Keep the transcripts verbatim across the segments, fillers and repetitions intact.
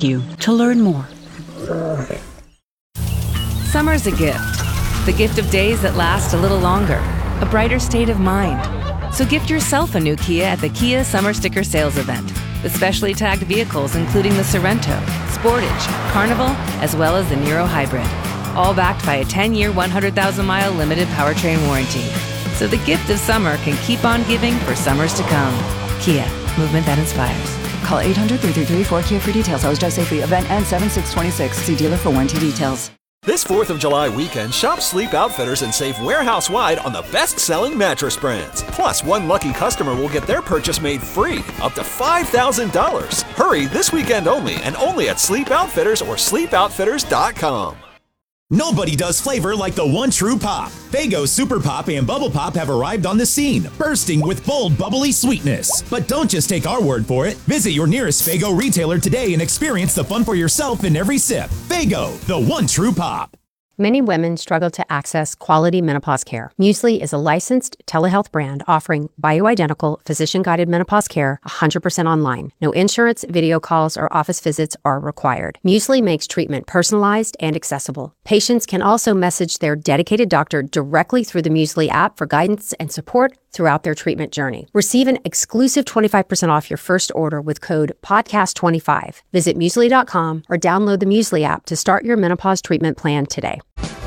you to learn more. Summer's a gift. The gift of days that last a little longer. A brighter state of mind. So gift yourself a new Kia at the Kia Summer Sticker Sales Event. With specially tagged vehicles including the Sorento, Sportage, Carnival, as well as the Niro Hybrid. All backed by a ten-year, one hundred thousand mile limited powertrain warranty. So the gift of summer can keep on giving for summers to come. Kia, movement that inspires. Call eight hundred, three three three, four K I A for details. Always drive safely. Event ends seven six twenty-six. See dealer for warranty details. This fourth of July weekend, shop Sleep Outfitters and save warehouse-wide on the best-selling mattress brands. Plus, one lucky customer will get their purchase made free, up to five thousand dollars. Hurry this weekend only, and only at Sleep Outfitters or sleep outfitters dot com. Nobody does flavor like the one true pop. Faygo Super Pop and Bubble Pop have arrived on the scene, bursting with bold, bubbly sweetness. But don't just take our word for it. Visit your nearest Faygo retailer today and experience the fun for yourself in every sip. Faygo, the one true pop. Many women struggle to access quality menopause care. Muesli is a licensed telehealth brand offering bioidentical, physician-guided menopause care one hundred percent online. No insurance, video calls, or office visits are required. Muesli makes treatment personalized and accessible. Patients can also message their dedicated doctor directly through the Muesli app for guidance and support throughout their treatment journey. Receive an exclusive twenty-five percent off your first order with code podcast twenty-five. Visit muesli dot com or download the Muesli app to start your menopause treatment plan today.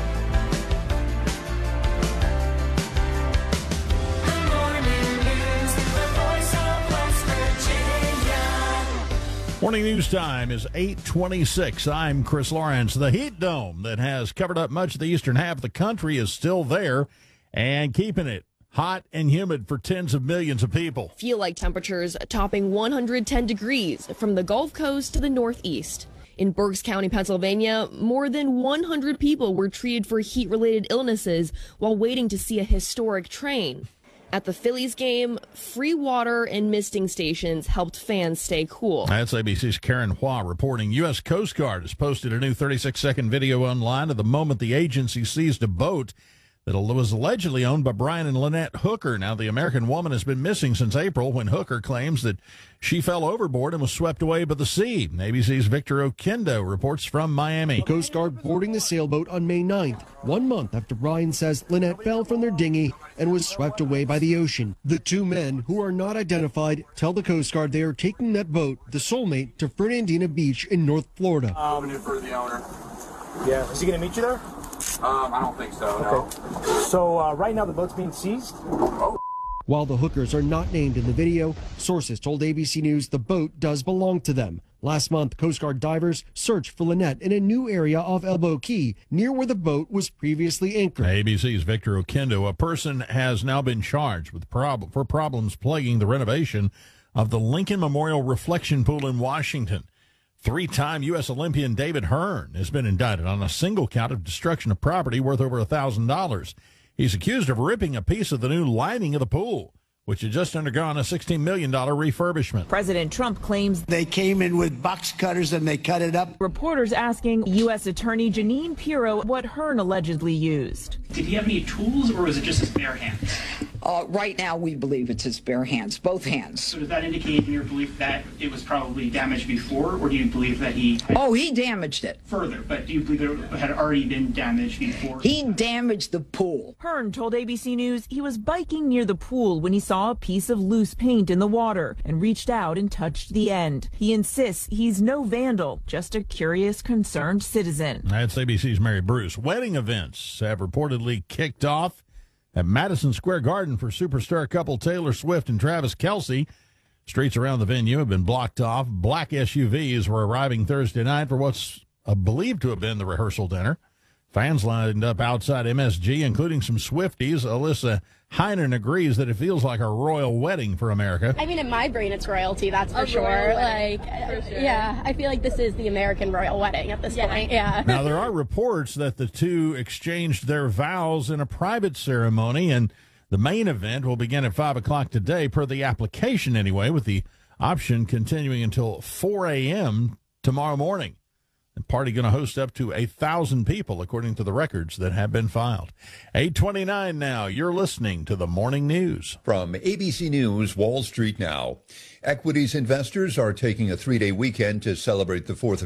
Morning news time is eight twenty-six. I'm Chris Lawrence. The heat dome that has covered up much of the eastern half of the country is still there and keeping it hot and humid for tens of millions of people. Feel like temperatures topping one hundred ten degrees from the Gulf Coast to the Northeast. In Berks County, Pennsylvania, more than one hundred people were treated for heat-related illnesses while waiting to see a historic train. At the Phillies game, free water and misting stations helped fans stay cool. That's A B C's Karen Hua reporting. U S Coast Guard has posted a new thirty-six second video online of the moment the agency seized a boat that was allegedly owned by Brian and Lynette Hooker. Now, the American woman has been missing since April when Hooker claims that she fell overboard and was swept away by the sea. A B C's Victor Oquendo reports from Miami. Coast Guard boarding the sailboat on May ninth, one month after Brian says Lynette fell from their dinghy and was swept away by the ocean. The two men, who are not identified, tell the Coast Guard they are taking that boat, the Soulmate, to Fernandina Beach in North Florida. Um, for the owner. Yeah, is he going to meet you there? Um, I don't think so, okay. no. So uh, right now the boat's being seized? Oh. While the hookers are not named in the video, sources told A B C News the boat does belong to them. Last month, Coast Guard divers searched for Lynette in a new area off Elbow Key, near where the boat was previously anchored. A B C's Victor Oquendo. A person has now been charged with prob- for problems plaguing the renovation of the Lincoln Memorial Reflection Pool in Washington. Three-time U S Olympian David Hearn has been indicted on a single count of destruction of property worth over one thousand dollars. He's accused of ripping a piece of the new lining of the pool, which had just undergone a sixteen million dollars refurbishment. President Trump claims they came in with box cutters and they cut it up. Reporters asking U S Attorney Jeanine Pirro what Hearn allegedly used. Did he have any tools, or was it just his bare hands? Uh, right now, we believe it's his bare hands, both hands. So does that indicate in your belief that it was probably damaged before, or do you believe that he... Oh, he damaged it. Further, but do you believe it had already been damaged before? He damaged the pool. Hearn told A B C News he was biking near the pool when he saw a piece of loose paint in the water and reached out and touched the end. He insists he's no vandal, just a curious, concerned citizen. That's A B C's Mary Bruce. Wedding events have reportedly kicked off at Madison Square Garden for superstar couple Taylor Swift and Travis Kelce. Streets around the venue have been blocked off. Black S U Vs were arriving Thursday night for what's uh, believed to have been the rehearsal dinner. Fans lined up outside M S G, including some Swifties. Alyssa Heinen agrees that it feels like a royal wedding for America. I mean, in my brain, it's royalty, that's for a sure. Like, for sure. Yeah, I feel like this is the American royal wedding at this yeah. point. Yeah. Now, there are reports that the two exchanged their vows in a private ceremony, and the main event will begin at five o'clock today, per the application anyway, with the option continuing until four a.m. tomorrow morning. The party going to host up to a thousand people, according to the records that have been filed. eight twenty-nine now. You're listening to the Morning News. From A B C News, Wall Street Now. Equities investors are taking a three-day weekend to celebrate the fourth of